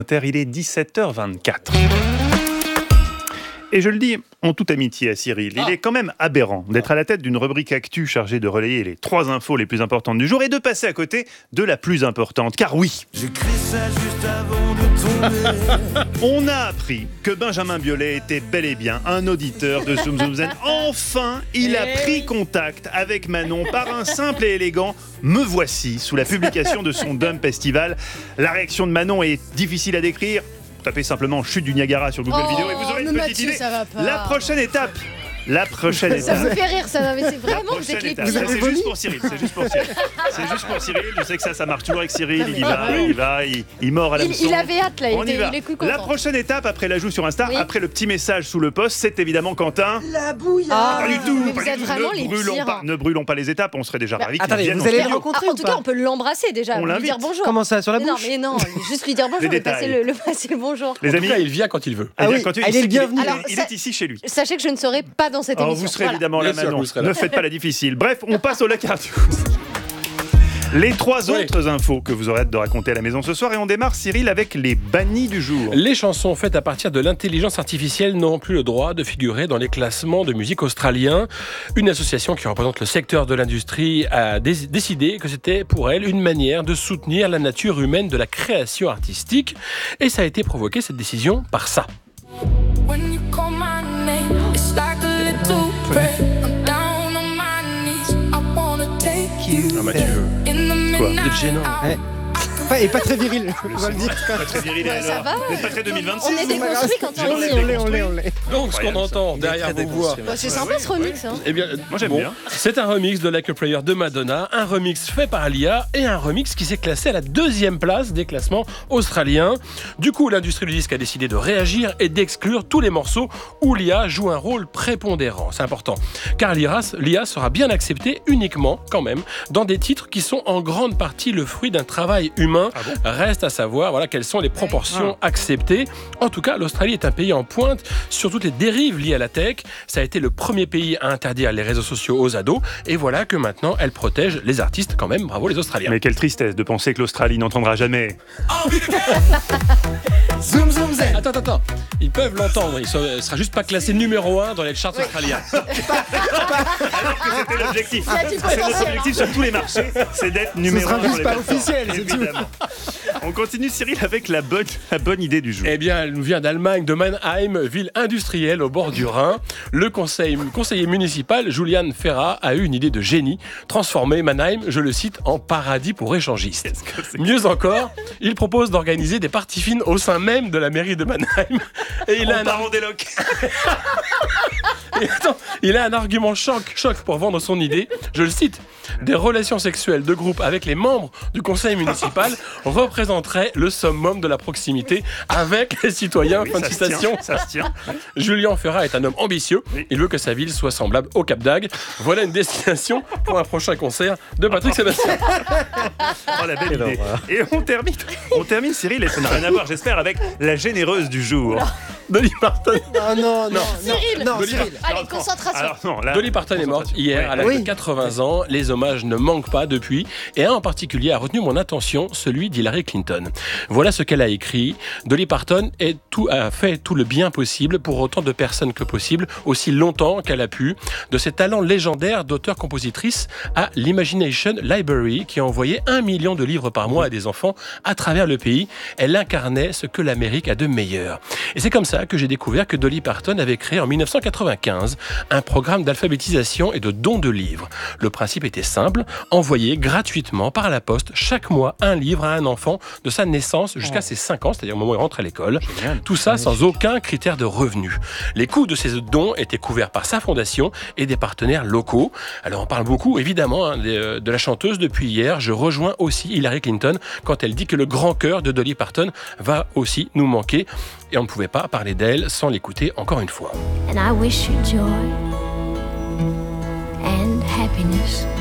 Il est 17h24. Et je le dis en toute amitié à Cyril, il est quand même aberrant d'être à la tête d'une rubrique actu chargée de relayer les 3 infos les plus importantes du jour et de passer à côté de la plus importante. Car oui, j'écris ça juste avant de tomber. On a appris que Benjamin Biolay était bel et bien un auditeur de Zoom Zoom Zen. Enfin, il a pris contact avec Manon par un simple et élégant « Me voici » sous la publication de son Dump Festival. La réaction de Manon est difficile à décrire. Tapez simplement chute du Niagara sur Google Vidéo et vous aurez une petite idée. La prochaine étape. Ça me fait rire, ça. Mais c'est vraiment vous êtes les pires. C'est juste pour Cyril. C'est juste pour Cyril. Je sais que ça marche toujours avec Cyril. Il mord à l'hameçon. Il avait hâte là. Il est plus content. La prochaine étape après l'ajout sur Insta, après le petit message sous le post, c'est évidemment Quentin. La bouillarde. Pas du tout. Mais vous êtes vraiment les pires. Ne brûlez pas les étapes. On serait déjà ravis. Attendez, vous allez le rencontrer en tout cas, on peut l'embrasser déjà. On lui dire bonjour. Comment ça, sur la bouche? Non, juste lui dire bonjour. Passer le bonjour. Les amis, il vient quand il veut. Il est le bienvenu. Il est ici chez lui. Sachez que je ne serai pas dans cette émission. Vous serez évidemment là, Bien sûr, Manon. vous serez là. Ne faites pas la difficile. Bref, on passe au Lacardius. Les 3 autres infos que vous aurez hâte de raconter à la maison ce soir. Et on démarre, Cyril, avec les bannis du jour. Les chansons faites à partir de l'intelligence artificielle n'auront plus le droit de figurer dans les classements de musique australiens. Une association qui représente le secteur de l'industrie a décidé que c'était pour elle une manière de soutenir la nature humaine de la création artistique. Et ça a été provoqué, cette décision, par ça. When you call my name, it's like a little prayer. I'm down on my knees. I wanna take you Mathieu. in the midnight C'est gênant. hour. Et pas très viril, on va le dire. Pas très viril, Ça alors. va. Vous n'êtes pas très 2026. On est déconstruits quand on On est. l'est. Donc, ce qu'on entend derrière vos voix, C'est sympa ce remix. eh bien, Moi, j'aime bien. C'est un remix de Like a Prayer de Madonna, un remix fait par l'IA et un remix qui s'est classé à la 2e place des classements australiens. Du coup, l'industrie du disque a décidé de réagir et d'exclure tous les morceaux où l'IA joue un rôle prépondérant. C'est important, car l'IA sera bien acceptée uniquement, quand même, dans des titres qui sont en grande partie le fruit d'un travail humain. Reste à savoir quelles sont les proportions acceptées. En tout cas, l'Australie est un pays en pointe sur toutes les dérives liées à la tech. Ça a été le premier pays à interdire les réseaux sociaux aux ados. Et voilà que maintenant, elle protège les artistes quand même. Bravo les Australiens. Mais quelle tristesse de penser que l'Australie n'entendra jamais. Zoom Zoom Zen. Attends. Ils peuvent l'entendre. Il sera juste pas classé numéro 1 dans les charts australiens. Alors que c'était l'objectif. C'est notre objectif sur tous les marchés, c'est d'être numéro 1 sera sur juste les pas plateformes. officiel, c'est tout. Évidemment. On continue, Cyril, avec la bonne idée du jour. Eh bien, elle nous vient d'Allemagne, de Mannheim, ville industrielle au bord du Rhin. Le conseiller municipal, Julian Ferra, a eu une idée de génie, transformer Mannheim, je le cite, en paradis pour échangistes. Mieux encore, il propose d'organiser des parties fines au sein même de la mairie de Mannheim. Et il a un argument choc pour vendre son idée. Je le cite. Des relations sexuelles de groupe avec les membres du conseil municipal représenteraient le summum de la proximité avec les citoyens. Fin de citation. Ça se tient. Julien Ferrat est un homme ambitieux. Il veut que sa ville soit semblable au Cap d'Agde. Voilà une destination pour un prochain concert de Patrick Sébastien. Oh, la belle idée. Et on termine, Cyril, et ça n'a rien à voir, j'espère, avec la généreuse du jour. Dolly Parton. Non. Cyril. Cyril. Allez, concentration. Alors, non, là, Dolly Parton est morte hier à l'âge de 80 ans. Les hommages ne manquent pas depuis. Et un en particulier a retenu mon attention, celui d'Hillary Clinton. Voilà ce qu'elle a écrit. Dolly Parton a fait tout le bien possible pour autant de personnes que possible, aussi longtemps qu'elle a pu. De ses talents légendaires d'auteur-compositrice à l'Imagination Library, qui a envoyé 1 million de livres par mois à des enfants à travers le pays. Elle incarnait ce que l'Amérique a de meilleur. Et c'est comme ça que j'ai découvert que Dolly Parton avait créé en 1995 un programme d'alphabétisation et de don de livres. Le principe était simple, envoyer gratuitement par la poste chaque mois un livre à un enfant de sa naissance jusqu'à ses 5 ans, c'est-à-dire au moment où il rentre à l'école. Génial. Tout ça sans aucun critère de revenu. Les coûts de ces dons étaient couverts par sa fondation et des partenaires locaux. Alors on parle beaucoup évidemment de la chanteuse depuis hier. Je rejoins aussi Hillary Clinton quand elle dit que le grand cœur de Dolly Parton va aussi nous manquer. Et on ne pouvait pas parler d'elle sans l'écouter encore une fois. And I wish you joy and happiness.